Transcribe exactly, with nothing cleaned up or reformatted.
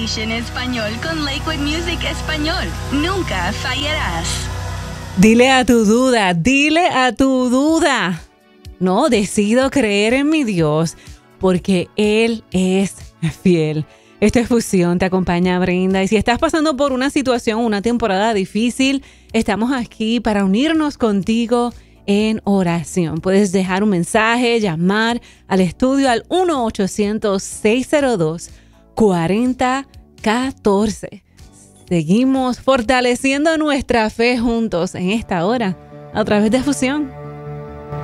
Station Español con Lakewood Music Español. Nunca fallarás. Dile a tu duda, dile a tu duda. No, decido creer en mi Dios porque Él es fiel. Esto es Fusión, te acompaña Brenda. Y si estás pasando por una situación, una temporada difícil, estamos aquí para unirnos contigo en oración. Puedes dejar un mensaje, llamar al estudio al uno ochocientos, seis cero dos, cuatro cero uno cuatro. Seguimos fortaleciendo nuestra fe juntos en esta hora a través de Fusión.